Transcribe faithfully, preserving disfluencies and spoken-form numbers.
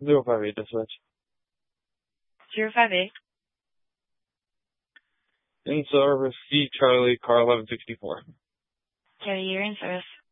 Zero five eight dispatch. Zero five eight. In service, C Charlie, car eleven sixty-four. Okay, you're in service.